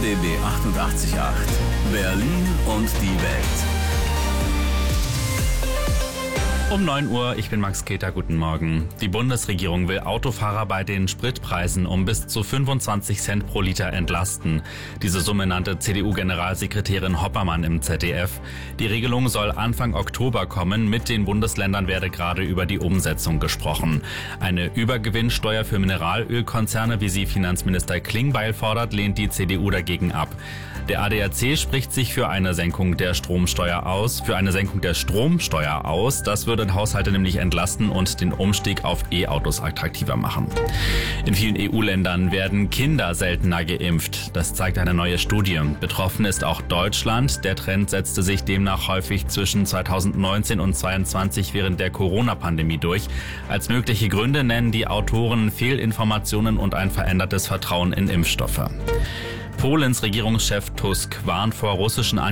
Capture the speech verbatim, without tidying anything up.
D B achtundachtzig Komma acht. Berlin und die Welt. Um neun Uhr, ich bin Max Keter, guten Morgen. Die Bundesregierung will Autofahrer bei den Spritpreisen um bis zu fünfundzwanzig Cent pro Liter entlasten. Diese Summe nannte C D U-Generalsekretärin Hoppermann im Z D F. Die Regelung soll Anfang Oktober kommen. Mit den Bundesländern werde gerade über die Umsetzung gesprochen. Eine Übergewinnsteuer für Mineralölkonzerne, wie sie Finanzminister Klingbeil fordert, lehnt die C D U dagegen ab. Der A D A C spricht sich für eine Senkung der Stromsteuer aus, für eine Senkung der Stromsteuer aus. Das würde Haushalte nämlich entlasten und den Umstieg auf E-Autos attraktiver machen. In vielen E U-Ländern werden Kinder seltener geimpft. Das zeigt eine neue Studie. Betroffen ist auch Deutschland. Der Trend setzte sich demnach häufig zwischen zweitausendneunzehn und zweitausendzweiundzwanzig während der Corona-Pandemie durch. Als mögliche Gründe nennen die Autoren Fehlinformationen und ein verändertes Vertrauen in Impfstoffe. Polens Regierungschef Tusk warnt vor russischen